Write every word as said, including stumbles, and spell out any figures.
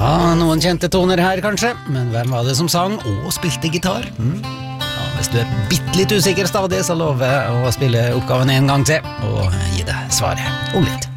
Ja, noen kjente toner her kanskje, men hvem var det som sang og spilte gitar? Mm? Ja, hvis du er bitte litt usikker stadig, så lover jeg å spille oppgaven en gang til og gi deg svaret om litt.